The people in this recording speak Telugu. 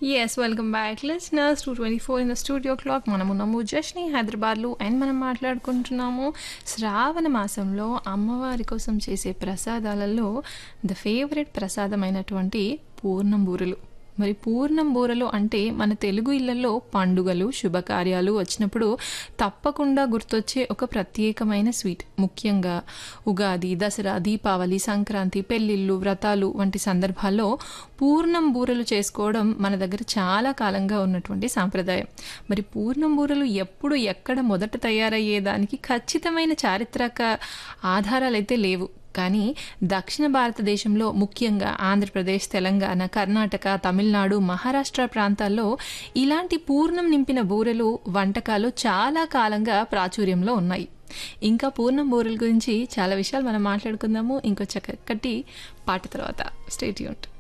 Yes, welcome back listeners to 24 in the studio clock. మనమున్నాము జష్ని హైదరాబాద్లో అండ్ మనం మాట్లాడుకుంటున్నాము శ్రావణ మాసంలో అమ్మవారి కోసం చేసే ప్రసాదాలలో ద ఫేవరెట్ ప్రసాదమైనటువంటి పూర్ణం బూరెలు. మరి పూర్ణం బూరెలు అంటే మన తెలుగు ఇళ్లలో పండుగలు శుభకార్యాలు వచ్చినప్పుడు తప్పకుండా గుర్తొచ్చే ఒక ప్రత్యేకమైన స్వీట్. ముఖ్యంగా ఉగాది, దసరా, దీపావళి, సంక్రాంతి, పెళ్ళిళ్ళు, వ్రతాలు వంటి సందర్భాల్లో పూర్ణం బూరెలు చేసుకోవడం మన దగ్గర చాలా కాలంగా ఉన్నటువంటి సాంప్రదాయం. మరి పూర్ణం బూరెలు ఎప్పుడు ఎక్కడ మొదట తయారయ్యేదానికి ఖచ్చితమైన చారిత్రక ఆధారాలైతే లేవు. కానీ దక్షిణ భారతదేశంలో ముఖ్యంగా ఆంధ్రప్రదేశ్, తెలంగాణ, కర్ణాటక, తమిళనాడు, మహారాష్ట్ర ప్రాంతాల్లో ఇలాంటి పూర్ణం నింపిన బూరెలు వంటకాలు చాలా కాలంగా ప్రాచుర్యంలో ఉన్నాయి. ఇంకా పూర్ణం బూరెల గురించి చాలా విషయాలు మనం మాట్లాడుకుందాము ఇంకో చక్కటి పాట తర్వాత. Stay tuned.